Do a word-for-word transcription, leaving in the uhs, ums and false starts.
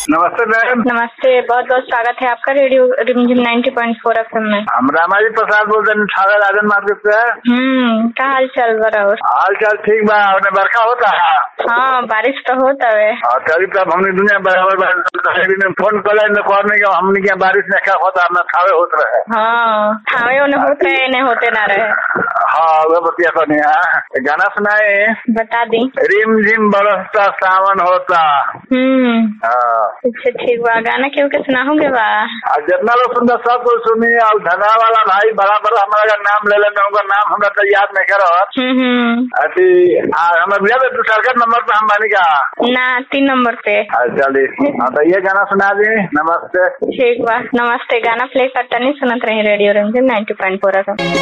नमस्ते मैम। नमस्ते, बहुत बहुत स्वागत है आपका रेडियो रिमझिम नाइन्टी पॉइंट फोर एफएम में। हम रामाजी प्रसाद बोलते हैं ठाड़ा राजन मार्केट से। हम्म का हाल चाल बड़ा? हाल चाल ठीक बा। उन्हें बरखा होता है? हाँ, बारिश तो होता है। तभी तब हमने दुनिया बराबर फोन कर हमने क्या बारिश में क्या होता अपना थावे होता रहे। हाँ, थावे उन्हें होते रहे, इन्हें होते ना रहे। हाँ वो बतिया तो नहीं है। गाना सुनाए? बता दी। रिम झिम बरसता सावन होता। हम्म हाँ अच्छा ठीक बा, गाना क्यों के सुनाओगे बा? जितना लोग सुनता सब कुछ सुनिए। और धना वाला भाई बराबर हमारा नाम ले लेना, उनका नाम हमरा तो याद नहीं कर रहा। हम्म अति हमारे भैया तो सरकार नंबर पे हम मानी का ना तीन नंबर पे। चलिए हाँ तो ये गाना सुना दी। नमस्ते। ठीक बा, नमस्ते। गाना प्ले करता नहीं सुनत रही रेडियो रिमझिम नाइन्टी पॉइंट फोर एफएम।